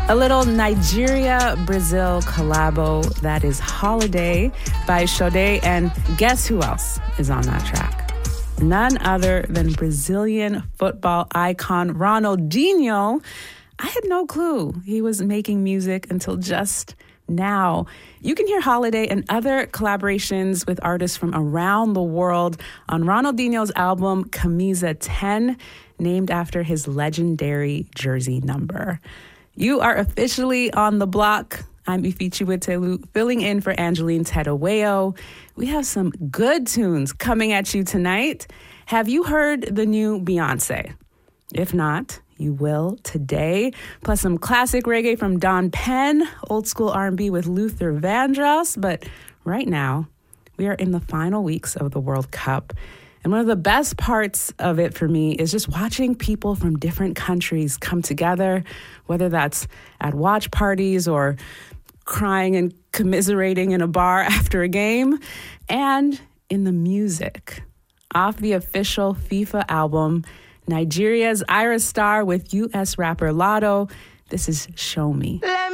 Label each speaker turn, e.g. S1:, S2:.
S1: A little Nigeria-Brazil collabo, that is Holiday by Sade, and guess who else is on that track? None other than Brazilian football icon Ronaldinho. I had no clue he was making music until just now. You can hear Holiday and other collaborations with artists from around the world on Ronaldinho's album Camisa 10, named after his legendary jersey number. You are officially on the block. I'm Ifichi Witelu, filling in for Angeline Tedaweo. We have some good tunes coming at you tonight. Have you heard the new Beyonce? If not, you will today. Plus some classic reggae from Don Penn, old school R&B with Luther Vandross. But right now, we are in the final weeks of the World Cup. And one of the best parts of it for me is just watching people from different countries come together, whether that's at watch parties or crying and commiserating in a bar after a game, and in the music. Off the official FIFA album, Nigeria's Ira Star with U.S. rapper Lotto, this is Show Me.
S2: Let